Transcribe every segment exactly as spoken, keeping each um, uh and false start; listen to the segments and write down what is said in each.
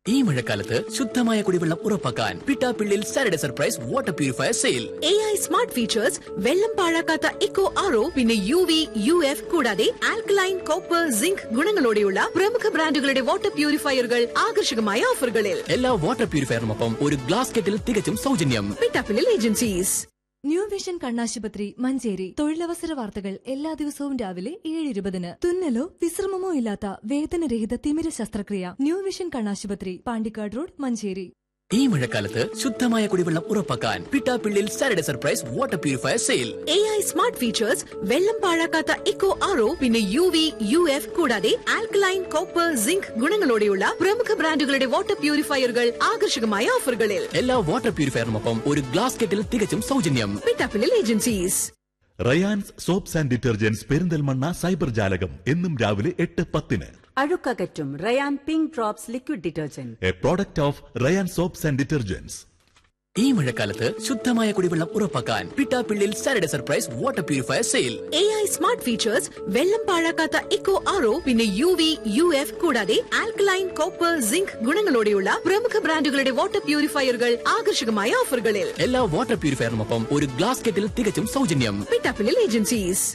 ഈ മഴക്കാലത്ത് ശുദ്ധമായ കുടിവെള്ളം ഉറപ്പാക്കാൻ Pittappillil Saturday surprise water purifier sale. A I smart features, വെള്ളം പാഴാക്കാത്ത ഇക്കോ ആർ ഒ, പിന്നെ യു വി യു എഫ് കൂടാതെ ആൽക്കലൈൻ, കോപ്പർ, സിങ്ക് ഗുണങ്ങളോടെയുള്ള പ്രമുഖ ബ്രാൻഡുകളുടെ വാട്ടർ പ്യൂരിഫയറുകൾ ആകർഷകമായ ഓഫറുകളിൽ. എല്ലാ വാട്ടർ പ്യൂരിഫയറിനൊപ്പം ഒരു ഗ്ലാസ് കെറ്റിൽ തികച്ചും സൗജന്യം. പിട്ടാപ്പിള്ളിൽ ഏജൻസീസ്. ന്യൂ വിഷൻ കണ്ണാശുപത്രി മഞ്ചേരി. തൊഴിലവസര വാർത്തകൾ എല്ലാ ദിവസവും രാവിലെ ഏഴ് ഇരുപതിന്. തുന്നലോ വിശ്രമമോ ഇല്ലാത്ത വേദനരഹിത തിമിര ശസ്ത്രക്രിയ. ന്യൂ വിഷൻ കണ്ണാശുപത്രി, പാണ്ടിക്കാട് റോഡ്, മഞ്ചേരി. ഈ മഴക്കാലത്ത് ശുദ്ധമായ കുടിവെള്ളം ഉറപ്പാക്കാൻ Pittappillil Saturday surprise water purifier sale. A I smart features, വെള്ളം പാഴാക്കാത്ത ഇക്കോ ആർ ഒ, പിന്നെ യു വി യു എഫ് കൂടാതെ ആൽക്കലൈൻ, കോപ്പർ, സിങ്ക് ഗുണങ്ങളോടെയുള്ള പ്രമുഖ ബ്രാൻഡുകളുടെ വാട്ടർ പ്യൂരിഫയറുകൾ ആകർഷകമായ ഓഫറുകളിൽ. എല്ലാ വാട്ടർ പ്യൂരിഫയറിനൊപ്പം ഒരു ഗ്ലാസ് കെറ്റിൽ തികച്ചും സൗജന്യം. Pittappillil agencies. Rayan's soaps and detergents Perinthalmanna cyber ജാലകം എന്നും രാവിലെ എട്ട് പത്തിന്. അഴുക്കകറ്റും Ryan pink drops liquid detergent, A product of Ryan soaps and detergents. ഈ മഴക്കാലത്ത് ശുദ്ധമായ കുടിവെള്ളം ഉറപ്പാക്കാൻ Pittappillil Saturday surprise water purifier sale. A I smart features, വെള്ളം പാഴാക്കാത്ത ഇക്കോ ആർ ഒ, പിന്നെ യു വി യു എഫ് കൂടാതെ ആൽക്കലൈൻ, കോപ്പർ, സിങ്ക് ഗുണങ്ങളോടെയുള്ള പ്രമുഖ ബ്രാൻഡുകളുടെ വാട്ടർ പ്യൂരിഫയറുകൾ ആകർഷകമായ ഓഫറുകളിൽ. എല്ലാ വാട്ടർ പ്യൂരിഫയറിനൊപ്പം ഒരു ഗ്ലാസ് കെറ്റിൽ തികച്ചും സൗജന്യം. Pittappillil agencies.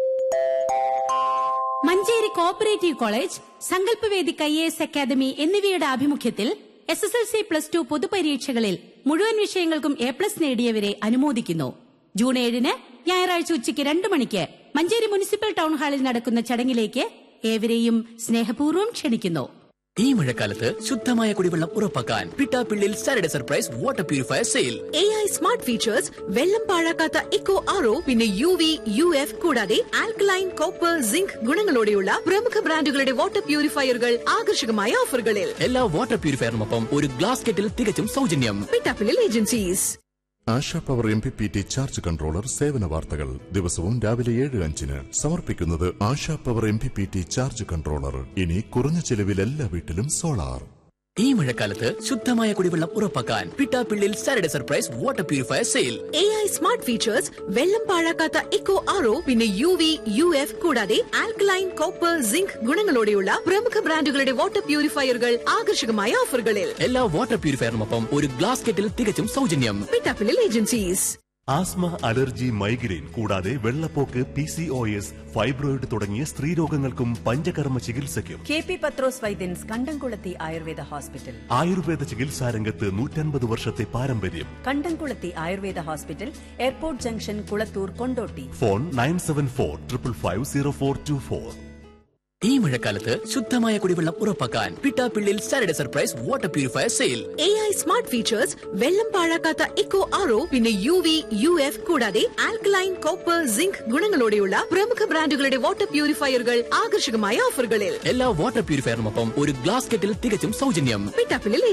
Manjeri cooperative college, Sankalpavedi I A S academy എന്നിവയുടെ ആഭിമുഖ്യത്തിൽ S S L C plus two പൊതുപരീക്ഷകളിൽ മുഴുവൻ വിഷയങ്ങൾക്കും എ പ്ലസ് നേടിയവരെ അനുമോദിക്കുന്നു. ജൂൺ ഏഴിന് ഞായറാഴ്ച ഉച്ചയ്ക്ക് രണ്ടു മണിക്ക് മഞ്ചേരി മുനിസിപ്പൽ ടൗൺ ഹാളിൽ നടക്കുന്ന ചടങ്ങിലേക്ക് ഏവരെയും സ്നേഹപൂർവ്വം ക്ഷണിക്കുന്നു. ഈ മഴക്കാലത്ത് ശുദ്ധമായ കുടിവെള്ളം ഉറപ്പാക്കാൻ Pittappillil Saturday surprise water purifier sale. A I smart features, വെള്ളം പാഴാക്കാത്ത ഇക്കോ ആർ ഒ, പിന്നെ യു വി യു എഫ് കൂടാതെ ആൽക്കലൈൻ, കോപ്പർ, സിങ്ക് ഗുണങ്ങളോടെയുള്ള പ്രമുഖ ബ്രാൻഡുകളുടെ വാട്ടർ പ്യൂരിഫയറുകൾ ആകർഷകമായ ഓഫറുകളിൽ. എല്ലാ വാട്ടർ പ്യൂരിഫയറിനൊപ്പം ഒരു ഗ്ലാസ് കെറ്റിൽ തികച്ചും സൗജന്യം. Pittappillil agencies. ASHA power M P P T charge controller സേവന വാർത്തകൾ ദിവസവും രാവിലെ ഏഴ് അഞ്ചിന് സമർപ്പിക്കുന്നത് ASHA power M P P T charge controller. ഇനി കുറഞ്ഞ ചെലവിൽ എല്ലാ വീട്ടിലും സോളാർ. ഈ മഴക്കാലത്ത് ശുദ്ധമായ കുടിവെള്ളം ഉറപ്പാക്കാൻ Pittappillil Saturday surprise water purifier sale. A I smart features, വെള്ളം പാഴാക്കാത്ത ഇക്കോ ആർ ഒ, പിന്നെ യു വി യു എഫ് കൂടാതെ ആൽക്കലൈൻ, കോപ്പർ, സിങ്ക് ഗുണങ്ങളോടെയുള്ള പ്രമുഖ ബ്രാൻഡുകളുടെ വാട്ടർ പ്യൂരിഫയറുകൾ ആകർഷകമായ ഓഫറുകളിൽ. എല്ലാ വാട്ടർ പ്യൂരിഫയറിനൊപ്പം ഒരു ഗ്ലാസ് കെറ്റിൽ തികച്ചും സൗജന്യം. Pittappillil agencies. Asthma, allergy, migraine കൂടാതെ വെള്ളപ്പോക്ക്, P C O S, fibroid തുടങ്ങിയ സ്ത്രീരോഗങ്ങൾക്കും പഞ്ചകർമ്മ ചികിത്സയ്ക്കും കെ പി പത്രോസ് വൈദ്യൻസ് കണ്ടംകുളത്തി ആയുർവേദ ഹോസ്പിറ്റൽ. ആയുർവേദ ചികിത്സാരംഗത്ത് നൂറ്റൻപത് വർഷത്തെ പാരമ്പര്യം. കണ്ടംകുളത്തി Ayurveda hospital, airport junction, Kulathur, Kondotty. Phone nine seven four triple five zero four to four. ഈ മഴക്കാലത്ത് ശുദ്ധമായ കുടിവെള്ളം ഉറപ്പാക്കാൻ Pittappillil Saturday surprise water purifier sale. A I smart features, വെള്ളം പാഴാക്കാത്ത ഇക്കോ ആർ ഒ, പിന്നെ യു വി യു എഫ് കൂടാതെ ആൽക്കലൈൻ, കോപ്പർ, സിങ്ക് ഗുണങ്ങളോടെയുള്ള പ്രമുഖ ബ്രാൻഡുകളുടെ വാട്ടർ പ്യൂരിഫയറുകൾ ആകർഷകമായ ഓഫറുകളിൽ. എല്ലാ വാട്ടർ പ്യൂരിഫയറിനൊപ്പം ഒരു ഗ്ലാസ് കെറ്റിൽ തികച്ചും സൗജന്യം. പിട്ടാപ്പിള്ളിൽ